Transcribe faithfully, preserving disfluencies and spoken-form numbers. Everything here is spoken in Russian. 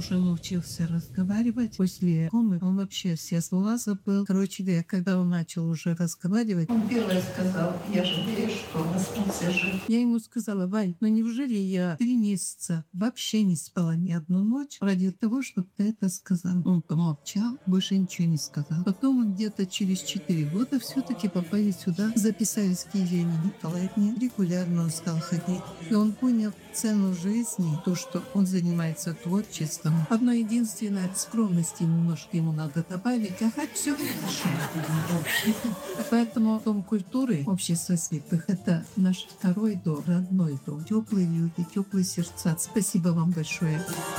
уже научился разговаривать. После комы он вообще все слова забыл. Короче говоря, когда он начал уже разговаривать, он первый сказал: я жалею, что остался жив. Я ему сказала: Вань, ну неужели я три месяца вообще не спала ни одну ночь ради того, чтобы ты это сказал? Он помолчал, больше ничего не сказал. Потом он где-то через четыре года все-таки попали сюда, записались к Елене Николаевне. Регулярно он стал ходить. И он понял цену жизни, то, что он занимается творчеством. Одно единственное, скромности немножко ему надо добавить, а так все хорошо. Поэтому Дом культуры Общества святых — это наш второй дом, родной дом. Теплые люди, теплые сердца. Спасибо вам большое.